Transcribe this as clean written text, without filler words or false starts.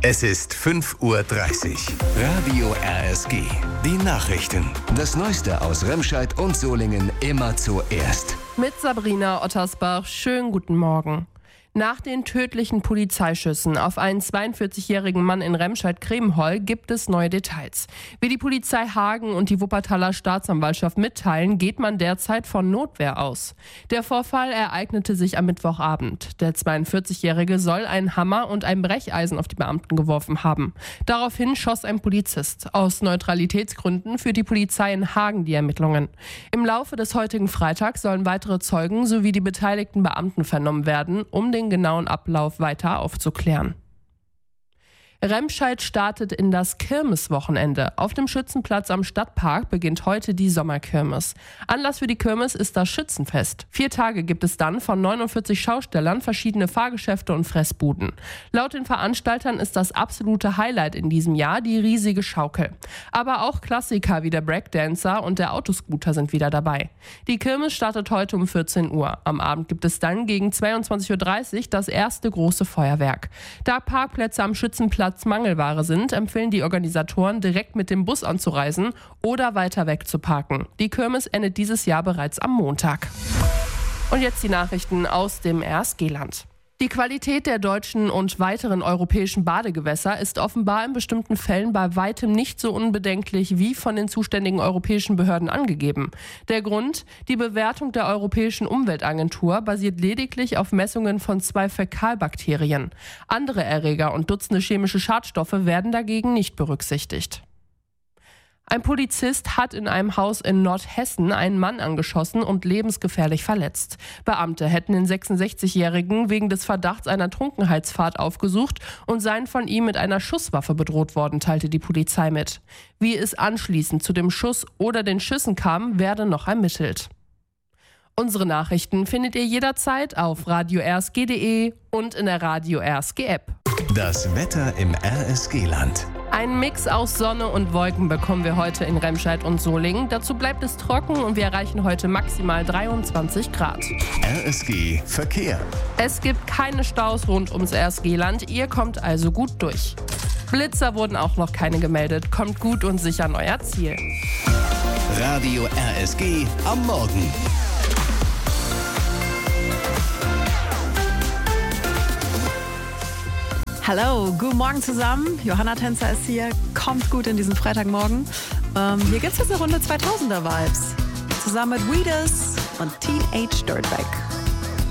Es ist 5:30 Uhr. Radio RSG. Die Nachrichten. Das Neueste aus Remscheid und Solingen immer zuerst. Mit Sabrina Ottersbach. Schönen guten Morgen. Nach den tödlichen Polizeischüssen auf einen 42-jährigen Mann in Remscheid-Kremenhol gibt es neue Details. Wie die Polizei Hagen und die Wuppertaler Staatsanwaltschaft mitteilen, geht man derzeit von Notwehr aus. Der Vorfall ereignete sich am Mittwochabend. Der 42-jährige soll einen Hammer und ein Brecheisen auf die Beamten geworfen haben. Daraufhin schoss ein Polizist. Aus Neutralitätsgründen führt die Polizei in Hagen die Ermittlungen. Im Laufe des heutigen Freitags sollen weitere Zeugen sowie die beteiligten Beamten vernommen werden, um den genauen Ablauf weiter aufzuklären. Remscheid startet in das Kirmeswochenende. Auf dem Schützenplatz am Stadtpark beginnt heute die Sommerkirmes. Anlass für die Kirmes ist das Schützenfest. 4 Tage gibt es dann von 49 Schaustellern verschiedene Fahrgeschäfte und Fressbuden. Laut den Veranstaltern ist das absolute Highlight in diesem Jahr die riesige Schaukel. Aber auch Klassiker wie der Breakdancer und der Autoscooter sind wieder dabei. Die Kirmes startet heute um 14 Uhr. Am Abend gibt es dann gegen 22:30 Uhr das erste große Feuerwerk. Da Parkplätze am Schützenplatz Mangelware sind, empfehlen die Organisatoren, direkt mit dem Bus anzureisen oder weiter weg zu parken. Die Kirmes endet dieses Jahr bereits am Montag. Und jetzt die Nachrichten aus dem RSG-Land. Die Qualität der deutschen und weiteren europäischen Badegewässer ist offenbar in bestimmten Fällen bei weitem nicht so unbedenklich wie von den zuständigen europäischen Behörden angegeben. Der Grund? Die Bewertung der Europäischen Umweltagentur basiert lediglich auf Messungen von 2 Fäkalbakterien. Andere Erreger und Dutzende chemische Schadstoffe werden dagegen nicht berücksichtigt. Ein Polizist hat in einem Haus in Nordhessen einen Mann angeschossen und lebensgefährlich verletzt. Beamte hätten den 66-Jährigen wegen des Verdachts einer Trunkenheitsfahrt aufgesucht und seien von ihm mit einer Schusswaffe bedroht worden, teilte die Polizei mit. Wie es anschließend zu dem Schuss oder den Schüssen kam, werde noch ermittelt. Unsere Nachrichten findet ihr jederzeit auf radio-rsg.de und in der Radio RSG App. Das Wetter im RSG-Land. Ein Mix aus Sonne und Wolken bekommen wir heute in Remscheid und Solingen. Dazu bleibt es trocken und wir erreichen heute maximal 23 Grad. RSG Verkehr. Es gibt keine Staus rund ums RSG-Land. Ihr kommt also gut durch. Blitzer wurden auch noch keine gemeldet. Kommt gut und sicher an euer Ziel. Radio RSG am Morgen. Hallo, guten Morgen zusammen. Johanna Tänzer ist hier. Kommt gut in diesen Freitagmorgen. Hier gibt's jetzt eine Runde 2000er Vibes. Zusammen mit Weeders und Teenage Dirtbag.